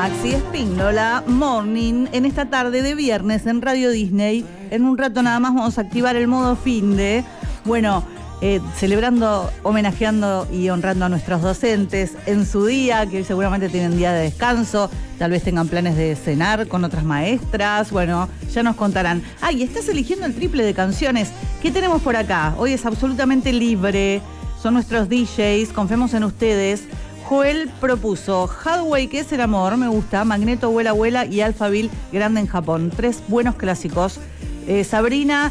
Maxi Espíndola, Morning, en esta tarde de viernes en Radio Disney. En un rato nada más vamos a activar el modo finde. Bueno, celebrando, homenajeando y honrando a nuestros docentes en su día, que seguramente tienen día de descanso, tal vez tengan planes de cenar con otras maestras. Bueno, ya nos contarán. Y estás eligiendo el triple de canciones. ¿Qué tenemos por acá? Hoy es absolutamente libre. Son nuestros DJs, confiemos en ustedes. Joel propuso Hathaway, que es el amor, me gusta, Magneto, Vuela, Vuela y Alphaville, Grande en Japón. 3 buenos clásicos. Sabrina,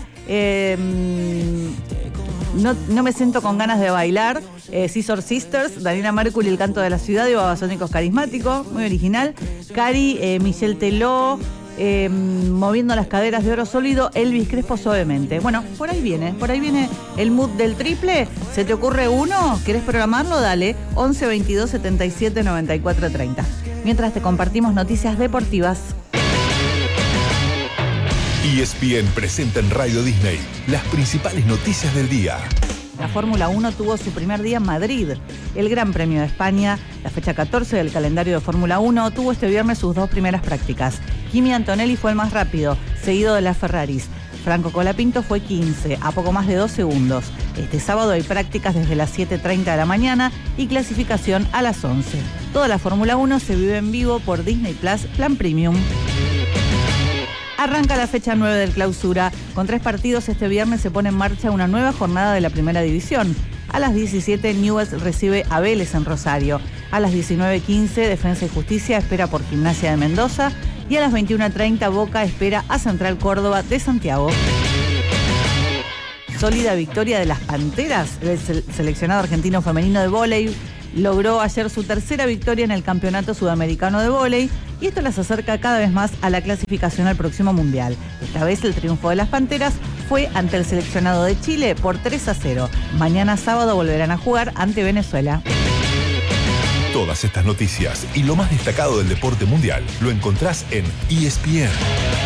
no me siento con ganas de bailar. Scissor Sisters, Daniela Mercury, El canto de la ciudad y Babasónicos carismático, muy original. Cari, Michelle Teló, Moviendo las caderas de oro sólido, Elvis Crespo suavemente. Bueno, por ahí viene el mood del triple. ¿Se te ocurre uno? ¿Querés programarlo? Dale, 11 22 77 94 30. Mientras te compartimos noticias deportivas. ESPN presenta en Radio Disney las principales noticias del día. La Fórmula 1 tuvo su primer día en Madrid. El Gran Premio de España, la fecha 14 del calendario de Fórmula 1, tuvo este viernes sus 2 primeras prácticas. Kimi Antonelli fue el más rápido, seguido de las Ferraris. Franco Colapinto fue 15, a poco más de 2 segundos. Este sábado hay prácticas desde las 7:30 de la mañana y clasificación a las 11. Toda la Fórmula 1 se vive en vivo por Disney Plus Plan Premium. Arranca la fecha 9 del Clausura. Con 3 partidos este viernes se pone en marcha una nueva jornada de la Primera División. A las 17 Newell's recibe a Vélez en Rosario. A las 19:15 Defensa y Justicia espera por Gimnasia de Mendoza. Y a las 21:30 Boca espera a Central Córdoba de Santiago. Sólida victoria de las Panteras. El seleccionado argentino femenino de vóley logró ayer su tercera victoria en el Campeonato Sudamericano de Vóley y esto las acerca cada vez más a la clasificación al próximo Mundial. Esta vez el triunfo de las Panteras fue ante el seleccionado de Chile por 3-0. Mañana sábado volverán a jugar ante Venezuela. Todas estas noticias y lo más destacado del deporte mundial lo encontrás en ESPN.